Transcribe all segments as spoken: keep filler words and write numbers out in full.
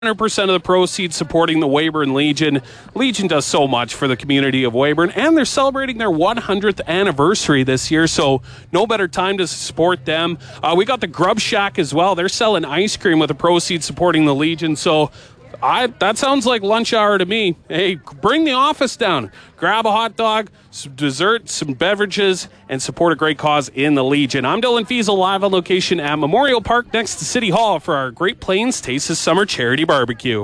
one hundred percent of the proceeds supporting the Weyburn Legion. Legion does so much for the community of Weyburn, and they're celebrating their one hundredth anniversary this year, so no better time to support them. Uh, we got the Grub Shack as well. They're selling ice cream with the proceeds supporting the Legion, so I, that sounds like lunch hour to me. Hey, bring the office down. Grab a hot dog, some dessert, some beverages, and support a great cause in the Legion. I'm Dylan Fiesel, live on location at Memorial Park next to City Hall for our Great Plains Taste of Summer Charity Barbecue.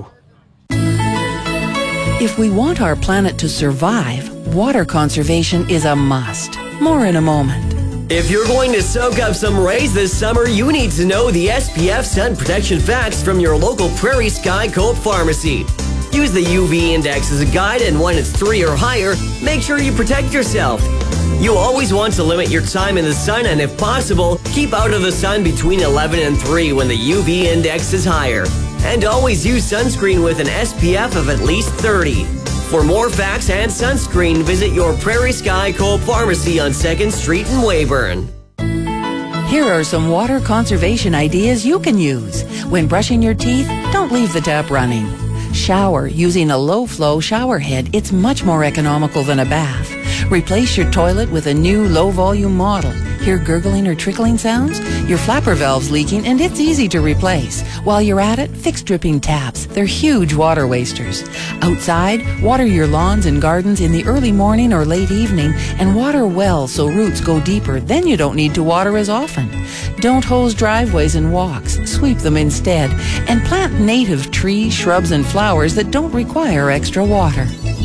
If we want our planet to survive, water conservation is a must. More in a moment. If you're going to soak up some rays this summer, you need to know the S P F Sun Protection Facts from your local Prairie Sky Cope Pharmacy. Use the U V index as a guide, and when it's three or higher, make sure you protect yourself. You always want to limit your time in the sun, and if possible, keep out of the sun between eleven and three when the U V index is higher. And always use sunscreen with an S P F of at least thirty. For more facts and sunscreen, visit your Prairie Sky Cope Pharmacy on second Street in Weyburn. Here are some water conservation ideas you can use. When brushing your teeth, don't leave the tap running. Shower using a low-flow shower head. It's much more economical than a bath. Replace your toilet with a new low-volume model. Hear gurgling or trickling sounds? Your flapper valve's leaking and it's easy to replace. While you're at it, fix dripping taps. They're huge water wasters. Outside, water your lawns and gardens in the early morning or late evening, and water well so roots go deeper. Then you don't need to water as often. Don't hose driveways and walks. Sweep them instead. And plant native trees, shrubs, and flowers that don't require extra water.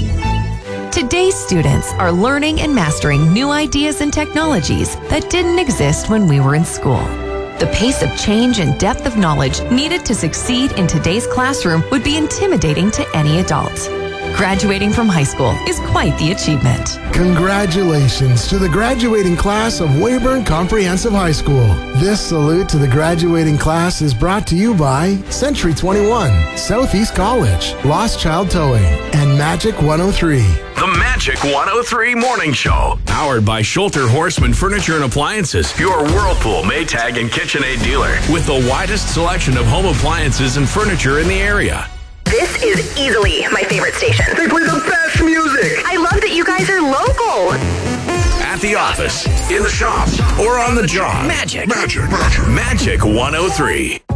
Today's students are learning and mastering new ideas and technologies that didn't exist when we were in school. The pace of change and depth of knowledge needed to succeed in today's classroom would be intimidating to any adult. Graduating from high school is quite the achievement. Congratulations to the graduating class of Weyburn Comprehensive High School. This salute to the graduating class is brought to you by Century twenty-one, Southeast College, Lost Child Towing, and Magic one oh three. The Magic one oh three Morning Show. Powered by Schulter Horseman Furniture and Appliances, your Whirlpool, Maytag, and KitchenAid dealer. With the widest selection of home appliances and furniture in the area. This is easily my favorite station. They play the best music. I love that you guys are local. At the office, in the shop, or on the job. Magic. Magic. Magic. Magic one oh three.